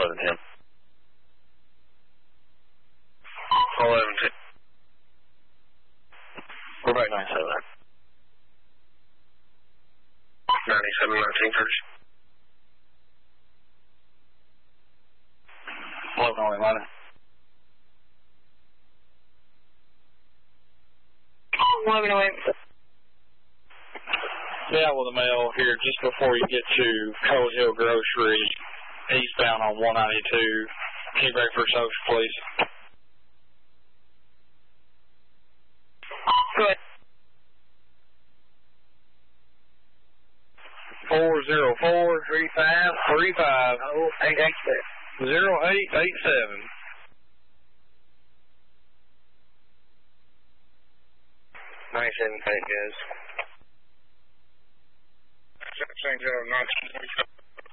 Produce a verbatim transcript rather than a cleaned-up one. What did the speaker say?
eleven ten. eleven ten. We're back ninety-seven. ninety-seven, nineteen, thirty. eleven only, line. eleven away. Yeah, with the mail here just before you get to Coal Hill Grocery, eastbound on one ninety-two. Can you break for social, please? Good. Four zero four three five three five Oh, eight eight seven. zero eight eight seven. ninety-seven, guys. Change out nineteen.